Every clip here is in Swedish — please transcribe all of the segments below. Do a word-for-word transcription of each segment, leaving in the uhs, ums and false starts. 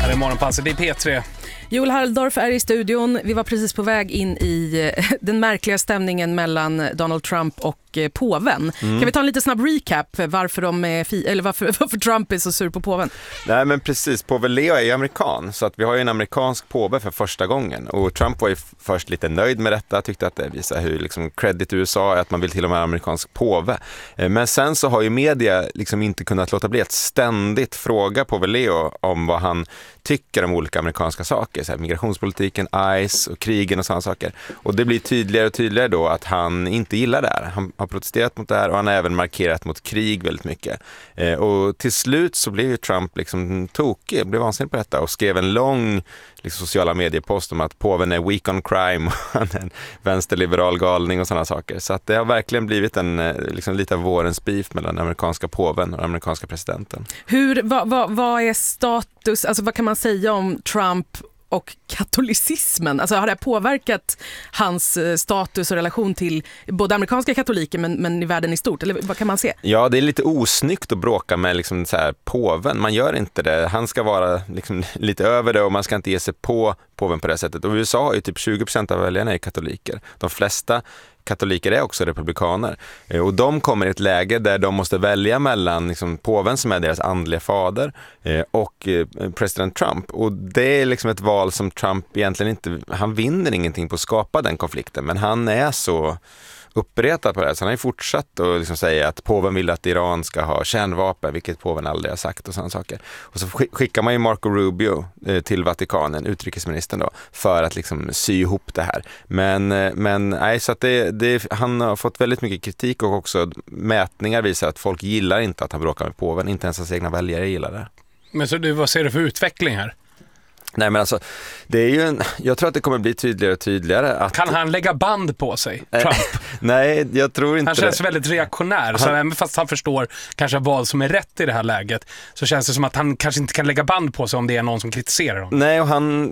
här är Morgonpasset, det är P tre. Joel Halldorf är i studion. Vi var precis på väg in i den märkliga stämningen mellan Donald Trump och påven. Mm. Kan vi ta en lite snabb recap varför, de är fi- eller varför, varför Trump är så sur på påven? Nej, men precis. Påve Leo är ju amerikan, så att vi har ju en amerikansk påve för första gången. Och Trump var ju först lite nöjd med detta, tyckte att det visar hur liksom credit i U S A är att man vill till och med ha amerikansk påve. Men sen så har ju media liksom inte kunnat låta bli att ständigt fråga Påve Leo om vad han tycker om olika amerikanska saker, så här, migrationspolitiken, ICE och krigen och sådana saker. Och det blir tydligare och tydligare då att han inte gillar det här. Han har protesterat mot det här och han har även markerat mot krig väldigt mycket. Eh, och till slut så blev ju Trump liksom tokig, blev vansinnig på detta och skrev en lång liksom, sociala mediepost om att påven är weak on crime och han är en vänsterliberal galning och sådana saker. Så att det har verkligen blivit en liksom, lite av vårens beef mellan den amerikanska påven och den amerikanska presidenten. Hur, vad, vad, vad är status, alltså vad kan man säga om Trump och katolicismen? Alltså har det påverkat hans status och relation till både amerikanska katoliker men, men i världen i stort? Eller vad kan man se? Ja, det är lite osnyggt att bråka med liksom så här, påven. Man gör inte det. Han ska vara liksom lite över det och man ska inte ge sig på påven på det sättet. Och U S A har ju typ tjugo procent av väljarna är katoliker. De flesta katoliker är också republikaner. Och de kommer i ett läge där de måste välja mellan liksom, påven som är deras andliga fader och president Trump. Och det är liksom ett val som Trump egentligen inte, han vinner ingenting på att skapa den konflikten. Men han är så uppretad på det här. Så han har ju fortsatt att liksom säga att påven vill att Iran ska ha kärnvapen, vilket påven aldrig har sagt och sådana saker. Och så skickar man ju Marco Rubio till Vatikanen, utrikesministern då, för att liksom sy ihop det här. Men, men nej, så att det, det, han har fått väldigt mycket kritik och också mätningar visar att folk gillar inte att han bråkar med påven, inte ens hans egna väljare gillar det. Men så du, vad ser du för utveckling här? Nej, men alltså, det är ju en, jag tror att det kommer bli tydligare och tydligare att... Kan han lägga band på sig, Trump? Nej, jag tror inte Han känns det. väldigt reaktionär, han... så även fast han förstår kanske vad som är rätt i det här läget så känns det som att han kanske inte kan lägga band på sig om det är någon som kritiserar honom. Nej, och han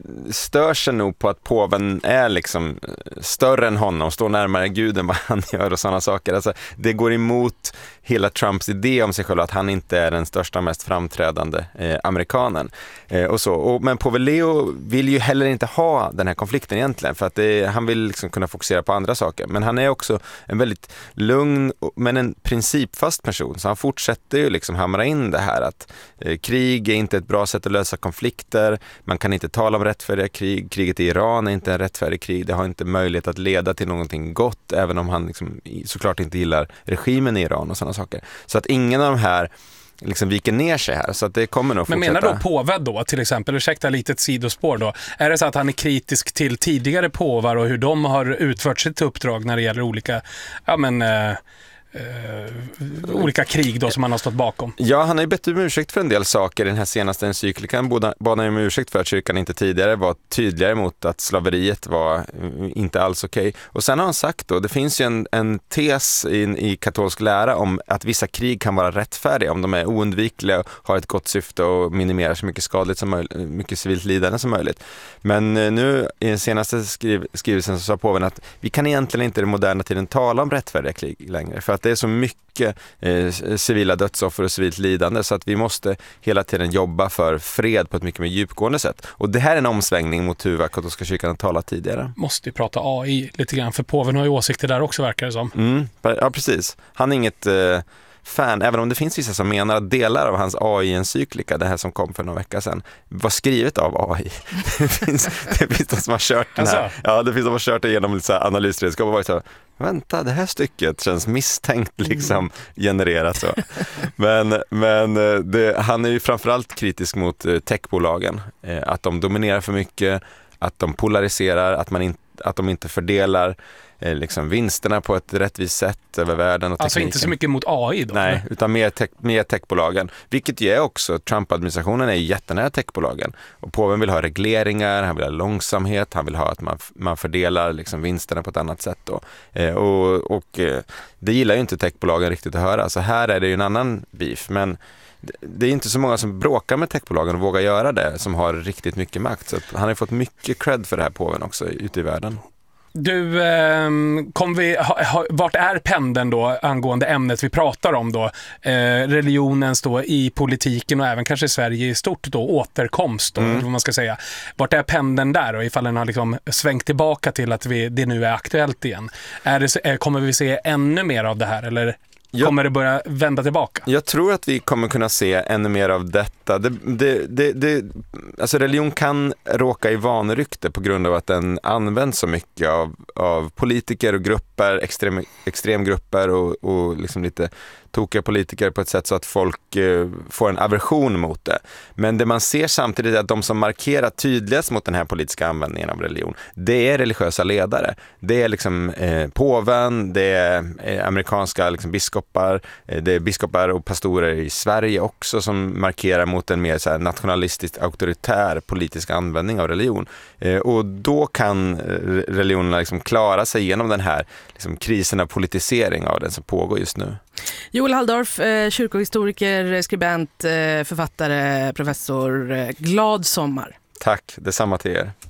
stör sig nog på att påven är liksom större än honom, står närmare Gud än vad han gör och sådana saker. Alltså, det går emot hela Trumps idé om sig själv att han inte är den största, mest framträdande eh, amerikanen. Eh, och så. Och, men Påve Leo vill ju heller inte ha den här konflikten egentligen, för att det, han vill liksom kunna fokusera på andra saker. Men han är också en väldigt lugn men en principfast person, så han fortsätter ju liksom hamra in det här att eh, krig är inte ett bra sätt att lösa konflikter, man kan inte tala om rättfärdiga krig, kriget i Iran är inte en rättfärdig krig, det har inte möjlighet att leda till någonting gott, även om han liksom, såklart inte gillar regimen i Iran och sådana saker. Så att ingen av de här liksom viker ner sig här, så att det kommer nog fortsätta. Men menar då påven då till exempel, ursäkta lite ett sidospår då, är det så att han är kritisk till tidigare påvar och hur de har utfört sitt uppdrag när det gäller olika, ja men eh, Uh, olika krig då som han har stått bakom? Ja, han har ju bett om ursäkt för en del saker i den här senaste encyklikan. Bad han om ursäkt för att kyrkan inte tidigare var tydligare mot att slaveriet var inte alls okej. Okay. Och sen har han sagt då, det finns ju en, en tes in, i katolsk lära om att vissa krig kan vara rättfärdiga om de är oundvikliga och har ett gott syfte och minimerar så mycket skadligt som möjligt, mycket civilt lidande som möjligt. Men nu i den senaste skriv, skrivelsen så sa påven att vi kan egentligen inte i den moderna tiden tala om rättfärdiga krig längre, för att det är så mycket eh, civila dödsoffer och civilt lidande, så att vi måste hela tiden jobba för fred på ett mycket mer djupgående sätt. Och det här är en omsvängning mot hur katolska kyrkan har talat tidigare. Måste ju prata A I lite grann, för påven har ju åsikter där också, verkar det som. Mm, ja, precis. Han är inget eh, fan, även om det finns vissa som menar att delar av hans A I-encyklika, det här som kom för några veckor sedan, var skrivet av A I. Det finns, det finns de som har kört den här. Alltså? Ja, det finns de som har kört det genom lite analysredskap och varit så, vänta, det här stycket känns misstänkt liksom genererat så. Men, men det, han är ju framförallt kritisk mot techbolagen, att de dominerar för mycket, att de polariserar, att, man in, att de inte fördelar liksom vinsterna på ett rättvist sätt över världen. Och alltså inte så mycket mot A I då? Nej, eller? utan mer, tech, mer techbolagen. Vilket ju är också, Trump-administrationen är jättenära techbolagen. Och påven vill ha regleringar, han vill ha långsamhet, han vill ha att man, man fördelar liksom vinsterna på ett annat sätt då. Eh, och och eh, det gillar ju inte techbolagen riktigt att höra. Så här är det ju en annan beef, men det är inte så många som bråkar med techbolagen och vågar göra det, som har riktigt mycket makt. Så att han har fått mycket cred för det här påven också ute i världen. Du, eh, kom vi, ha, ha, vart är pendeln då angående ämnet vi pratar om då? Eh, religionens då i politiken och även kanske i Sverige i stort då, återkomst då, mm. vad man ska säga. Vart är pendeln där och ifall den har liksom svängt tillbaka till att vi, det nu är aktuellt igen? Är det, är, kommer vi se ännu mer av det här eller kommer det börja vända tillbaka? Jag tror att vi kommer kunna se ännu mer av detta. Det, det, det, det, alltså religion kan råka i vanrykte på grund av att den används så mycket av, av politiker och grupper, extrem, extremgrupper och, och liksom lite tokiga politiker på ett sätt så att folk eh, får en aversion mot det. Men det man ser samtidigt är att de som markerar tydligast mot den här politiska användningen av religion, det är religiösa ledare. Det är liksom eh, påven, det är eh, amerikanska liksom, biskopar, eh, det är biskopar och pastorer i Sverige också som markerar mot en mer så här, nationalistiskt auktoritär politisk användning av religion. Eh, och då kan eh, religionerna liksom klara sig genom den här liksom, krisen av politisering av den som pågår just nu. Joel Halldorf, eh, kyrkohistoriker, skribent, eh, författare, professor. Eh, glad sommar. Tack, detsamma till er.